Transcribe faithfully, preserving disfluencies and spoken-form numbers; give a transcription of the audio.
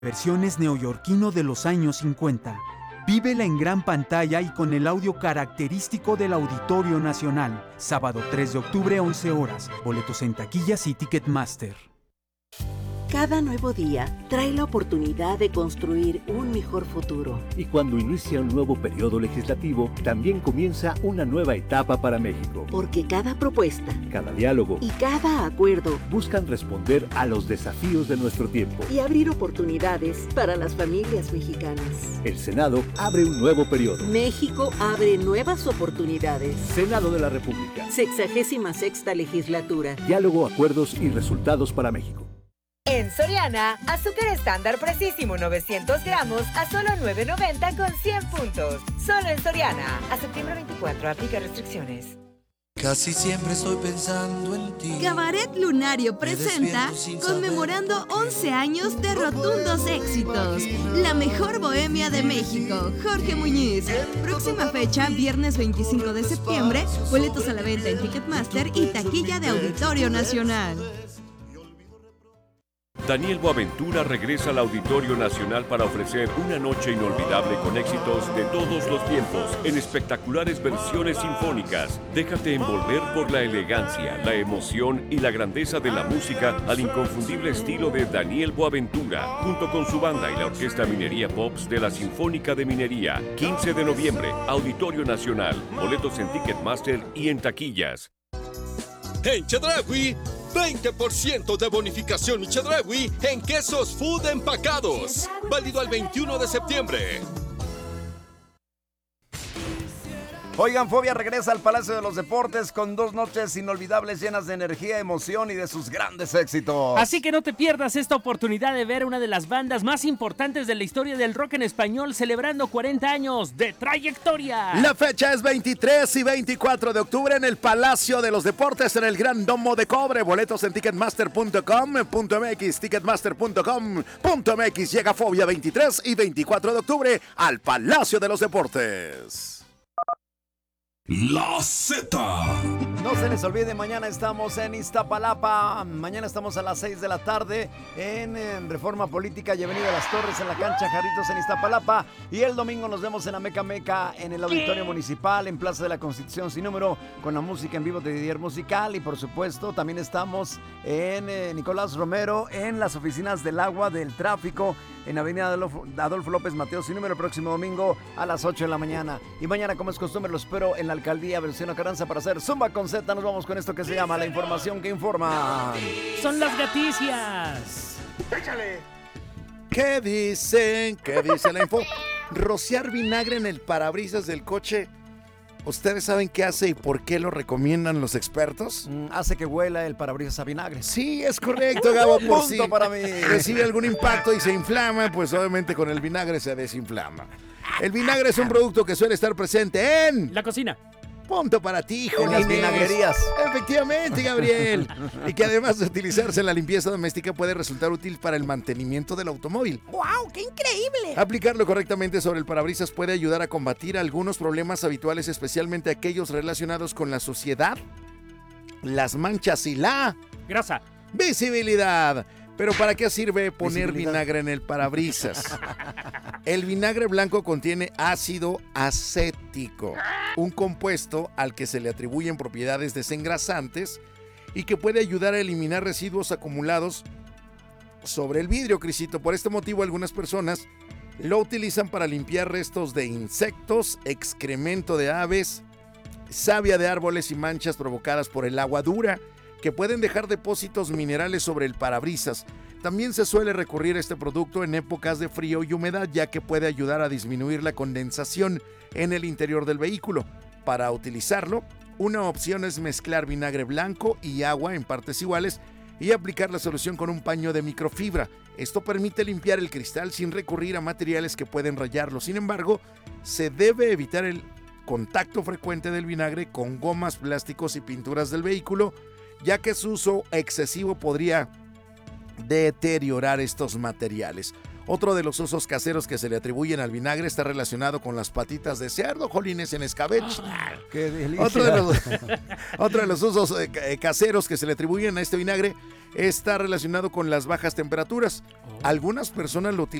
Versiones neoyorquino de los años cincuenta. Vívela en gran pantalla y con el audio característico del Auditorio Nacional. Sábado tres de octubre, once horas. Boletos en taquillas y Ticketmaster. Cada nuevo día trae la oportunidad de construir un mejor futuro. Y cuando inicia un nuevo periodo legislativo, también comienza una nueva etapa para México. Porque cada propuesta, cada diálogo y cada acuerdo buscan responder a los desafíos de nuestro tiempo y abrir oportunidades para las familias mexicanas. El Senado abre un nuevo periodo. México abre nuevas oportunidades. Senado de la República. Sexagésima sexta legislatura. Diálogo, acuerdos y resultados para México. En Soriana, azúcar estándar precisísimo novecientos gramos a solo nueve noventa con cien puntos. Solo en Soriana. A septiembre veinticuatro, aplica restricciones. Casi siempre estoy pensando en ti. Cabaret Lunario presenta conmemorando once años de rotundos éxitos. La mejor bohemia de México, Jorge Muñiz. Próxima fecha, viernes veinticinco de septiembre. Boletos a la venta en Ticketmaster y taquilla de Auditorio Nacional. Daniel Boaventura regresa al Auditorio Nacional para ofrecer una noche inolvidable con éxitos de todos los tiempos en espectaculares versiones sinfónicas. Déjate envolver por la elegancia, la emoción y la grandeza de la música al inconfundible estilo de Daniel Boaventura, junto con su banda y la Orquesta Minería Pops de la Sinfónica de Minería. quince de noviembre, Auditorio Nacional. Boletos en Ticketmaster y en taquillas. En Chedraui, veinte por ciento de bonificación Chedraui en quesos food empacados. Válido al veintiuno de septiembre. Oigan, Fobia regresa al Palacio de los Deportes con dos noches inolvidables llenas de energía, emoción y de sus grandes éxitos. Así que no te pierdas esta oportunidad de ver una de las bandas más importantes de la historia del rock en español celebrando cuarenta años de trayectoria. La fecha es veintitrés y veinticuatro de octubre en el Palacio de los Deportes en el Gran Domo de Cobre. Boletos en ticketmaster punto com punto m x, ticketmaster punto com punto m x. Llega Fobia veintitrés y veinticuatro de octubre al Palacio de los Deportes. La Z. No se les olvide, mañana estamos en Iztapalapa. Mañana estamos a las seis de la tarde en, en Reforma Política y Avenida Las Torres en la cancha Jarritos en Iztapalapa. Y el domingo nos vemos en la Meca Meca en el Auditorio Municipal en Plaza de la Constitución sin número con la música en vivo de Didier Musical. Y por supuesto también estamos en eh, Nicolás Romero en las oficinas del agua del tráfico en Avenida Adolfo, Adolfo López Mateo sin número el próximo domingo a las ocho de la mañana. Y mañana, como es costumbre, lo espero en la Alcaldía Venustiano Carranza para hacer Zumba con Z. Nos vamos con esto que se llama La Información que Informa. Son las gaticias. ¡Échale! ¿Qué dicen? ¿Qué dice la info? Rociar vinagre en el parabrisas del coche. ¿Ustedes saben qué hace y por qué lo recomiendan los expertos? Mm, hace que huela el parabrisas a vinagre. Sí, es correcto, Gabo. Por si para mí. recibe algún impacto y se inflama, pues obviamente con el vinagre se desinflama. El vinagre es un producto que suele estar presente en... la cocina. Punto para ti, hijo. En las vinagrerías. Efectivamente, Gabriel. Y que además de utilizarse en la limpieza doméstica puede resultar útil para el mantenimiento del automóvil. ¡Wow! ¡Qué increíble! Aplicarlo correctamente sobre el parabrisas puede ayudar a combatir algunos problemas habituales, especialmente aquellos relacionados con la suciedad, las manchas y la... grasa. Visibilidad. Pero ¿para qué sirve poner vinagre en el parabrisas? El vinagre blanco contiene ácido acético, un compuesto al que se le atribuyen propiedades desengrasantes y que puede ayudar a eliminar residuos acumulados sobre el vidrio, Crisito. Por este motivo, algunas personas lo utilizan para limpiar restos de insectos, excremento de aves, savia de árboles y manchas provocadas por el agua dura, que pueden dejar depósitos minerales sobre el parabrisas. También se suele recurrir a este producto en épocas de frío y humedad, ya que puede ayudar a disminuir la condensación en el interior del vehículo. Para utilizarlo, una opción es mezclar vinagre blanco y agua en partes iguales y aplicar la solución con un paño de microfibra. Esto permite limpiar el cristal sin recurrir a materiales que pueden rayarlo. Sin embargo, se debe evitar el contacto frecuente del vinagre con gomas, plásticos y pinturas del vehículo, ya que su uso excesivo podría deteriorar estos materiales. Otro de los usos caseros que se le atribuyen al vinagre está relacionado con las patitas de cerdo, jolines, en escabeche. ¡Qué delicia! Otro de los, otro de los usos eh, caseros que se le atribuyen a este vinagre está relacionado con las bajas temperaturas. Algunas personas lo utilizan